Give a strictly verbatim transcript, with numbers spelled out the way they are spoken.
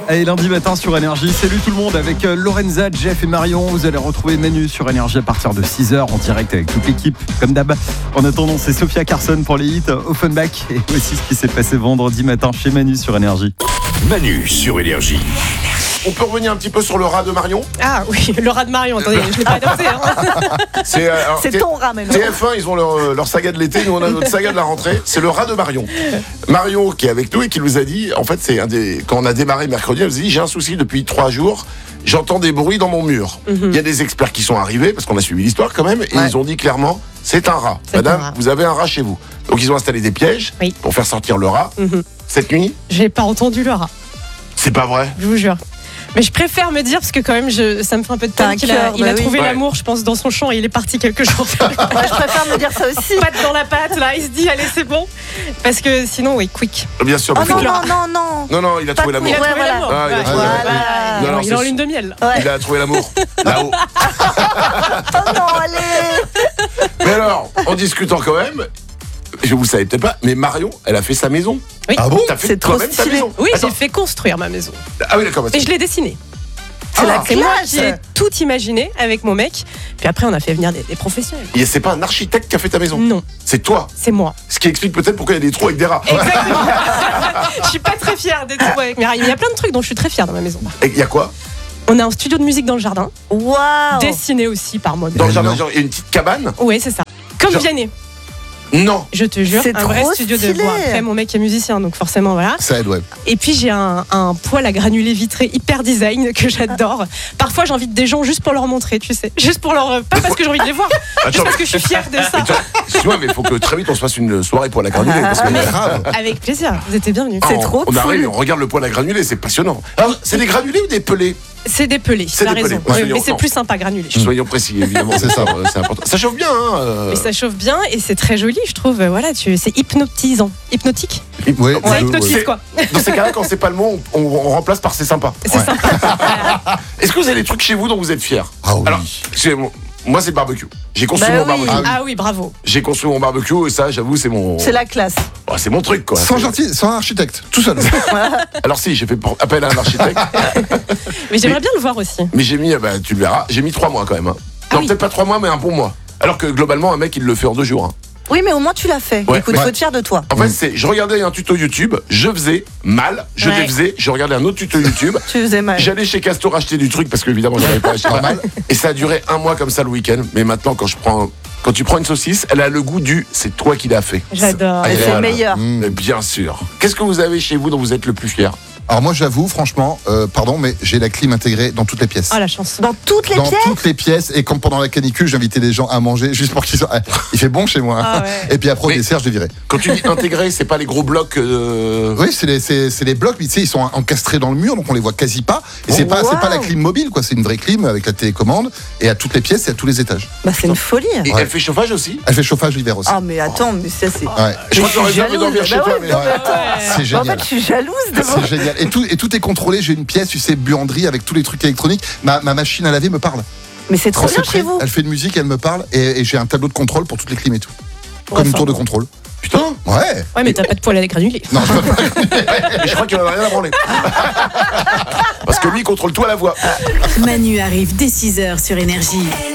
Allez, lundi matin sur Énergie, salut tout le monde avec Lorenza, Jeff et Marion. Vous allez retrouver Manu sur Énergie à partir de six heures en direct avec toute l'équipe, comme d'hab. En attendant, c'est Sophia Carson pour les hits Offenbach et aussi ce qui s'est passé vendredi matin chez Manu sur Énergie. Manu sur Énergie. On peut revenir un petit peu sur le rat de Marion. Ah oui, le rat de Marion, attendez, je ne l'ai pas adopté. Hein. C'est, euh, alors, C'est T- ton rat maintenant. T F un, ils ont leur, leur saga de l'été, nous on a notre saga de la rentrée. C'est le rat de Marion. Marion qui est avec nous et qui nous a dit, en fait, c'est un des, quand on a démarré mercredi, elle nous a dit j'ai un souci depuis trois jours. J'entends des bruits dans mon mur. Il Mhm. y a des experts qui sont arrivés parce qu'on a suivi l'histoire quand même et Ouais. ils ont dit clairement c'est un rat. C'est Madame, un rat. vous avez un rat chez vous. Donc ils ont installé des pièges Oui. pour faire sortir le rat. Mhm. Cette nuit, J'ai pas entendu le rat, c'est pas vrai. je vous jure. Mais je préfère me dire, parce que quand même, je, ça me fait un peu de T'as peine un qu'il a, cœur, il bah a oui. trouvé Ouais. l'amour, je pense, dans son champ et il est parti quelques jours. Moi, je préfère me dire ça aussi. Patte dans la patte, là, il se dit, allez, c'est bon. Parce que sinon, oui, quick. Bien sûr. Oh mais faut- non, non, non, non. Non, non, il a Pas trouvé de l'amour. Il a Ouais, trouvé voilà. l'amour. Ah, il a Ouais. trouvé l'amour. Voilà. Non, non, il est c'est en sûr. lune de miel. Ouais. Il a trouvé l'amour. Là-haut. Oh non, allez. Mais alors, en discutant quand même, je vous savez peut-être pas, mais Marion, elle a fait sa maison. Oui. Ah bon T'as fait C'est trop toi-même ta stylé. maison Oui, Attends. j'ai fait construire ma maison. Ah oui, d'accord. Et je l'ai dessinée. C'est la C'est moi classe. qui ai tout imaginé avec mon mec. Puis après, on a fait venir des, des professionnels. Et c'est pas un architecte qui a fait ta maison. Non, C'est toi. c'est moi. Ce qui explique peut-être pourquoi il y a des trous avec des rats. Exactement. Je suis pas très fière d'être avec mes rats. Il y a plein de trucs dont je suis très fière dans ma maison. Et il y a quoi On a un studio de musique dans le jardin, Waouh. dessiné aussi par moi. Dans le jardin, genre, il y a une petite cabane. Oui, c'est ça. Comme Genre- Vianney, Non. je te jure, C'est un vrai trop studio de stylé. bois. Après, mon mec est musicien, donc forcément, voilà. Ça aide, ouais. Et puis j'ai un, un poêle à granulés vitré hyper design que j'adore. Parfois, j'invite des gens juste pour leur montrer, tu sais. Juste pour leur. Pas parce que j'ai envie de les voir, juste parce que je suis fière de ça. Attends, excuse-moi, mais il faut que très vite on se fasse une soirée poêle à granulés. Parce que, Grave. Avec plaisir, vous êtes bienvenus. Ah, C'est on- trop On cool. arrive, on regarde le poêle à granulés, c'est passionnant. Alors, c'est des granulés ou des pelés C'est des pelés, C'est tu as des raison. pelés, ouais. Oui, mais c'est Non. plus sympa granulé. Soyons précis, évidemment, c'est ça, euh, c'est important. Ça chauffe bien, hein euh, Mais ça chauffe bien et c'est très joli, je trouve. Voilà, tu, c'est hypnotisant. Hypnotique. Ouais, Ça ouais, hypnotise, ouais. quoi. Dans ces cas-là, quand c'est pas le mot, on, on- on remplace par c'est sympa. C'est sympa. Voilà. Est-ce que vous avez des trucs chez vous dont vous êtes fiers Ah oui. Alors, c'est mon- moi, c'est le barbecue. J'ai construit Bah mon oui. barbecue. Ah oui, bravo. J'ai construit mon barbecue et ça, j'avoue, c'est mon. C'est la classe. Oh, c'est mon truc, quoi. Sans C'est- gentil, sans architecte, tout seul. Alors si, j'ai fait pour- appel à un architecte, Mais j'aimerais Mais- bien le voir aussi. mais j'ai mis, bah, tu le verras, j'ai mis trois mois quand même. hein. Ah non, oui. peut-être pas trois mois, mais un bon mois. Alors que globalement, un mec, il le fait en deux jours. hein. Oui, mais au moins tu l'as fait. Ouais. Écoute, Ouais. faut être fier de toi. En fait, c'est, je regardais un tuto YouTube, je faisais mal, je Ouais. défaisais, je regardais un autre tuto YouTube. Tu faisais mal. J'allais chez Castor acheter du truc parce que évidemment j'avais pas acheté mal. Et ça a duré un mois comme ça le week-end. Mais maintenant quand je prends, quand tu prends une saucisse, elle a le goût du c'est toi qui l'as fait. J'adore. Et Et c'est voilà. le meilleur. Mmh. Mais bien sûr. Qu'est-ce que vous avez chez vous dont vous êtes le plus fier? Alors moi j'avoue franchement, euh, pardon, mais j'ai la clim intégrée dans toutes les pièces. Oh la chance. Dans toutes les dans pièces. toutes les pièces, et comme pendant la canicule, j'invitais les gens à manger juste pour qu'ils soient. Il fait bon chez moi. Ah ouais. Et puis après au Mais- dessert, je les virais. Quand tu dis intégré, c'est pas les gros blocs. euh, Oui, c'est les, c'est, c'est les blocs, mais tu sais, ils sont encastrés dans le mur, donc on les voit quasi pas. Et c'est Oh, pas, c'est pas la wow. clim mobile, quoi. C'est une vraie clim avec la télécommande et à toutes les pièces et à tous les étages. Bah, c'est une folie. Et Ouais. elle fait chauffage aussi. Elle fait chauffage l'hiver aussi. Ah, mais attends, mais ça c'est. Ouais. Je crois que je j'aurais suis bien envie dormir jalouse. chez Bah toi, ouais, mais. non, mais Ouais. attends. C'est Bah, en génial. fait, je suis jalouse de vous. C'est génial. Et tout, et tout est contrôlé. J'ai une pièce, tu sais, buanderie avec tous les trucs électroniques. Ma, ma machine à laver me parle. Mais c'est trop Quand c'est bien prêt, chez vous. elle fait une musique, elle me parle et, et j'ai un tableau de contrôle pour toutes les clims et tout. Ouais, Comme une enfin, tour de bon. contrôle. Putain. Ouais. Ouais, mais t'as pas de poêle à granulés. Non, je peux pas. Et je crois qu'il en a rien à branler. Parce que lui il contrôle tout à la voix. Manu arrive dès six heures sur Énergie.